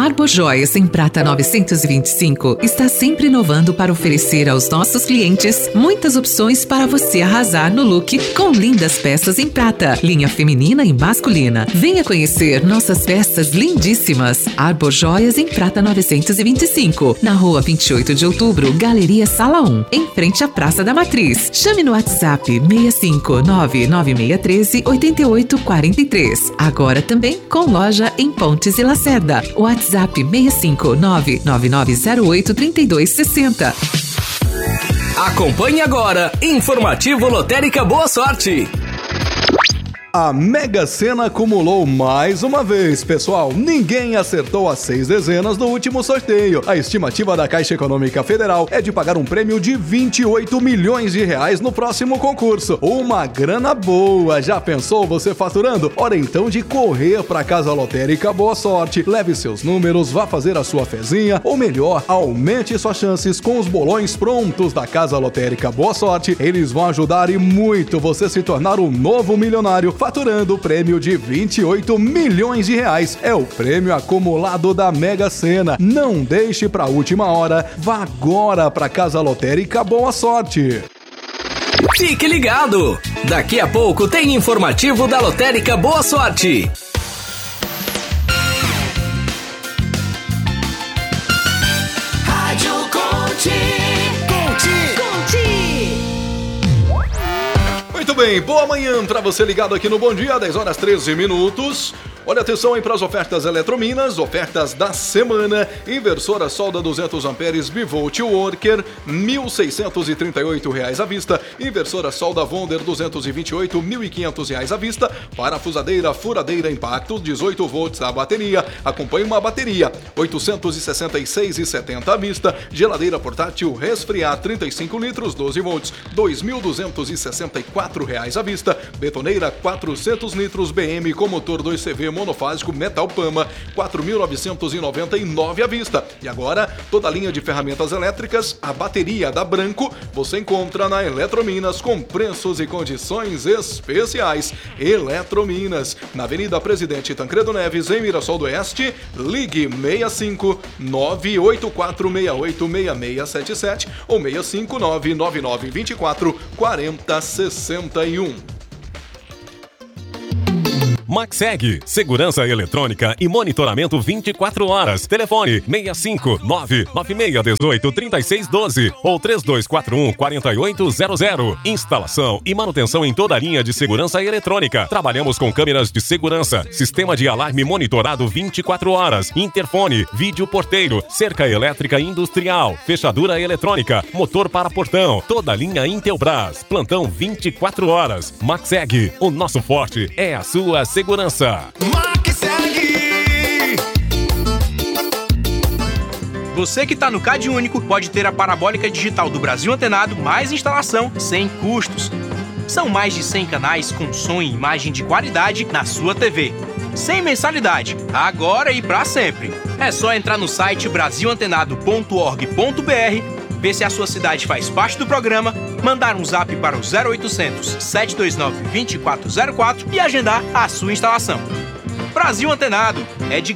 Arbojoias em Prata 925 está sempre inovando para oferecer aos nossos clientes muitas opções para você arrasar no look com lindas peças em prata, linha feminina e masculina. Venha conhecer nossas peças lindíssimas. Arbojoias em Prata 925, na rua 28 de outubro, Galeria Sala 1, em frente à Praça da Matriz. Chame no WhatsApp 65996138843. Agora também com loja em Pontes e Lacerda. WhatsApp 65999083260. Acompanhe agora Informativo Lotérica Boa Sorte. A Mega Sena acumulou mais uma vez, pessoal. Ninguém acertou as 6 dezenas do último sorteio. A estimativa da Caixa Econômica Federal é de pagar um prêmio de 28 milhões de reais no próximo concurso. Uma grana boa. Já pensou você faturando? Hora então de correr para a Casa Lotérica Boa Sorte. Leve seus números, vá fazer a sua fezinha, ou melhor, aumente suas chances com os bolões prontos da Casa Lotérica Boa Sorte. Eles vão ajudar e muito você se tornar um novo milionário, faturando o prêmio de 28 milhões de reais. É o prêmio acumulado da Mega Sena. Não deixe para a última hora. Vá agora para Casa Lotérica Boa Sorte. Fique ligado! Daqui a pouco tem informativo da Lotérica Boa Sorte. Rádio Conte. Muito bem, boa manhã para você ligado aqui no Bom Dia, 10 horas 13 minutos. Olha, atenção aí para as ofertas Eletrominas, ofertas da semana. Inversora solda 200 amperes Bivolt Worker, R$ 1.638 à vista. Inversora solda Wonder 228, R$ 1.500 à vista. Parafusadeira furadeira Impacto, 18 volts a bateria. Acompanhe uma bateria, R$ 866,70 à vista. Geladeira portátil resfriar 35 litros, 12 volts, R$ 2.264 à vista. Betoneira 400 litros BM com motor 2CV monofásico Metal Pama, R$ 4.999 à vista. E agora, toda a linha de ferramentas elétricas, a bateria da Branco, você encontra na Eletrominas com preços e condições especiais. Eletrominas, na Avenida Presidente Tancredo Neves, em Mirassol do Oeste. Ligue 65 984686677 ou 659 9924 4061. Maxeg, segurança eletrônica e monitoramento 24 horas. Telefone 65996183612 ou 3241-4800. Instalação e manutenção em toda a linha de segurança eletrônica. Trabalhamos com câmeras de segurança, sistema de alarme monitorado 24 horas, interfone, vídeo porteiro, cerca elétrica industrial, fechadura eletrônica, motor para portão, toda a linha Intelbras. Plantão 24 horas. Maxeg, o nosso forte é a sua segurança. Você que está no Cade Único pode ter a parabólica digital do Brasil Antenado mais instalação sem custos. São mais de 100 canais com som e imagem de qualidade na sua TV. Sem mensalidade, agora e para sempre. É só entrar no site brasilantenado.org.br, ver se a sua cidade faz parte do programa, mandar um zap para o 0800 729 2404 e agendar a sua instalação. Brasil Antenado é de